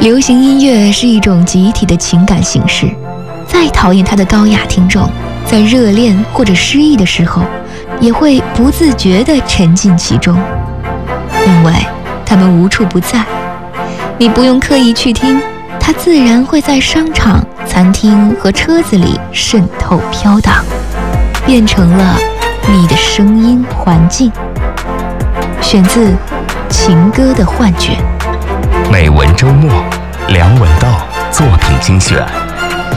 流行音乐是一种集体的情感形式，再讨厌它的高雅听众，在热恋或者失意的时候，也会不自觉地沉浸其中，因为他们无处不在。你不用刻意去听，它自然会在商场、餐厅和车子里渗透飘荡，变成了你的声音环境。选自《情歌的幻觉》。 美文周末，梁文道作品精选。